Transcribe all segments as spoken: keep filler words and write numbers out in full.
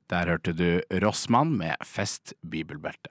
Der hørte du Rossmann med Fest Bibelbelte.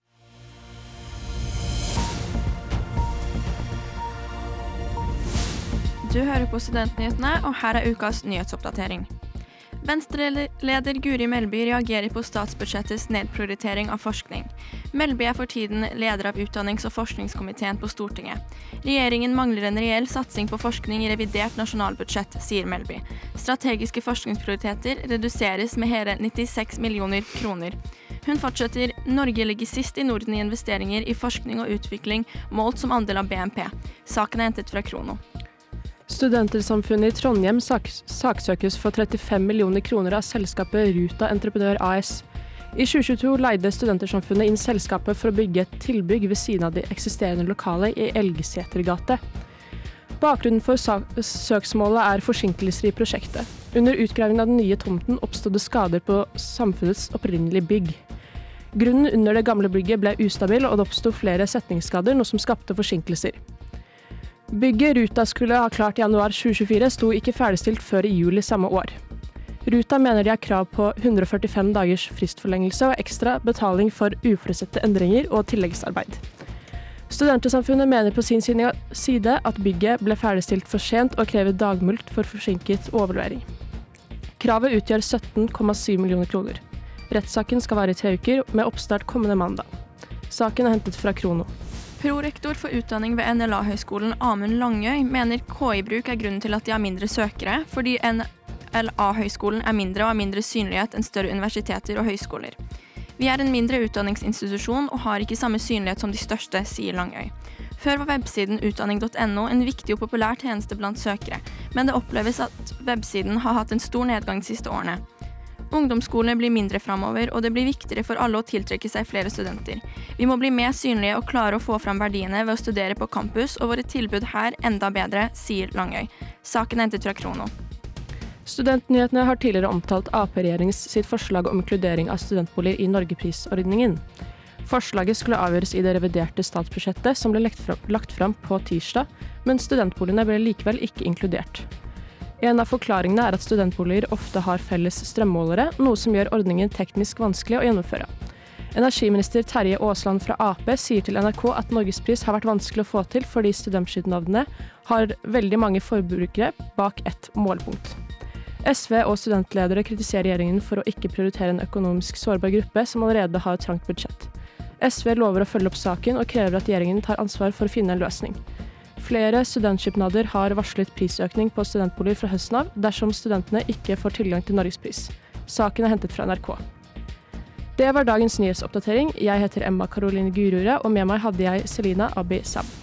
Du hører på Studentnyhetene, og her er ukas nyhetsoppdatering. Venstre-leder Guri Melby reagerer på statsbudsjettets nedprioritering av forskning. Melby er for tiden leder av utdannings- og forskningskomiteen på Stortinget. Regjeringen mangler en reell satsing på forskning i revidert nasjonalbudsjett, sier Melby. Strategiske forskningsprioriteter reduseres med hele nittiseks millioner kroner. Hun fortsetter, Norge ligger sist i Norden i investeringer i forskning og utvikling, målt som andel av B N P. Saken er hentet fra Krono. Studentersamfunnet i Trondheim saks saksøkes for trettifem millioner kroner av selskapet Ruta Entreprenør A S. I tjue tjueto leide Studentersamfunnet inn selskapet for å bygge et tilbygg ved siden av de eksisterende lokale i Elgesetergate. Bakgrunnen for søksmålet er forsinkelser i prosjektet. Under utgravingen av den nye tomten oppstod det skader på samfunnets opprinnelige bygg. Grunnen under det gamle bygget ble ustabil, og det oppstod flere setningsskader, noe som skapte forsinkelser. Bygget Ruta skulle ha klart i januar tjue tjuefire sto ikke ferdigstilt før i juli samme år. Ruta mener de har krav på hundre og førtifem dagers fristforlengelse og ekstra betaling for uforutsette endringer og tilleggsarbeid. Studentersamfunnet mener på sin side at bygget ble ferdigstilt for sent og krever dagmulkt for forsinket overlevering. Kravet utgjør sytten komma syv millioner kroner. Rettssaken skal vare i tre uker med oppstart kommende mandag. Saken er hentet fra Krono. Prorektor for utdanning ved N L A-høgskolen Amund Langøy mener K I-bruk er grunnen til at de har mindre søkere, fordi N L A-høgskolen er mindre og har mindre synlighet enn større universiteter og høyskoler. Vi er en mindre utdanningsinstitusjon og har ikke samme synlighet som de største, sier Langøy. Før var websiden utdanning punktum no en viktig og populær tjeneste blant søkere, men det oppleves at websiden har hatt en stor nedgang de siste årene. Ungdomsskolene blir mindre fremover, og det blir viktigere for alle å tiltrekke seg flere studenter. Vi må bli mer synlige og klare å få fram verdiene ved å studere på campus, og våre tilbud her enda bedre, sier Langøy. Saken er hentet fra Krono. Studentnyhetene har tidligere omtalt A P-regjeringens sitt forslag om inkludering av studentboliger i Norgeprisordningen. Forslaget skulle avgjøres i det reviderte statsbudsjettet som ble lagt fram, lagt fram på tirsdag, men studentboligene ble likevel ikke inkludert. En av forklaringene er at studentboliger ofte har felles strømmålere, noe som gjør ordningen teknisk vanskelig å gjennomføre. Energiminister Terje Aasland fra A P sier til N R K at Norgespris har vært vanskelig å få til fordi studentskipnadene har veldig mange forbrukere bak ett målpunkt. S V og studentledere kritiserer regjeringen for å ikke prioritere en økonomisk sårbar gruppe som allerede har et trangt budsjett. S V lover å følge opp saken og krever at regjeringen tar ansvar for å finne en løsning. Flere studentskipnader har varslet prisøkning på studentboliger fra høsten av dersom studentene ikke får tilgang til Norgespris. Saken er hentet fra N R K. Det var dagens nyhetsoppdatering. Jeg heter Emma Karoline Gurure, og med meg hadde jeg Selina Abi Sam.